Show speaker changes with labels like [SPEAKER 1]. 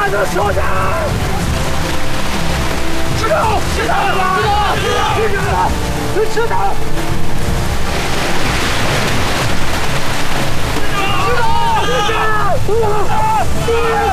[SPEAKER 1] 把他收下！知道，知道了，知道了，知道了。 知道！